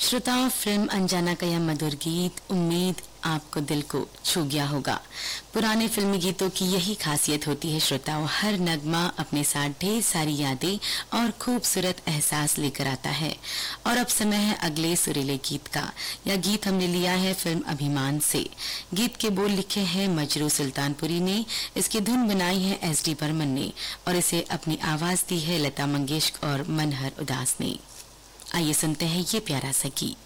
श्रोताओं, फिल्म अनजाना का यह मधुर गीत उम्मीद आपको दिल को छू गया होगा। पुराने फिल्मी गीतों की यही खासियत होती है श्रोताओं, हर नगमा अपने साथ ढेर सारी यादें और खूबसूरत एहसास लेकर आता है। और अब समय है अगले सुरीले गीत का। यह गीत हमने लिया है फिल्म अभिमान से। गीत के बोल लिखे हैं मजरू सुल्तानपुरी ने, इसकी धुन बनाई है SD बर्मन ने और इसे अपनी आवाज दी है लता मंगेशकर और मनहर उदास ने। आइए सुनते हैं ये प्यारा सा गीत।